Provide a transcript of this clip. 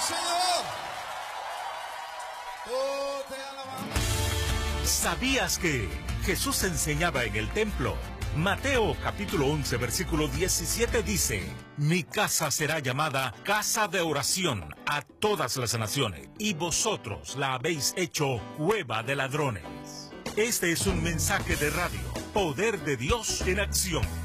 Señor. Oh, te alabamos. ¿Sabías que Jesús enseñaba en el templo? Mateo capítulo 11 versículo 17 dice: Mi casa será llamada casa de oración a todas las naciones, y vosotros la habéis hecho cueva de ladrones. Este es un mensaje de radio, Poder de Dios en acción.